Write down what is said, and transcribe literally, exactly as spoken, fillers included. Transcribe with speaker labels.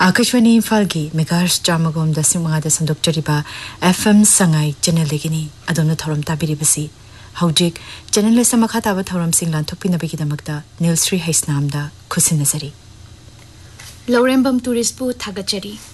Speaker 1: आकाशवाणी इम्फाल की मेगाहर्ट्ज चामगोम दसिंग मंगा दा संदोक्चरिबा एफएम संगाई चैनल लेगिनी अदोमना थौरम ताबिरिबसी हौजिक चैनल लेसा मखा ताबा थौरम सिंग लांथोकपिनबगिदमकता नीलश्री हैसनामदा खुसिनजरी
Speaker 2: लौरेंबम टूरिस्ट पु थागचरी।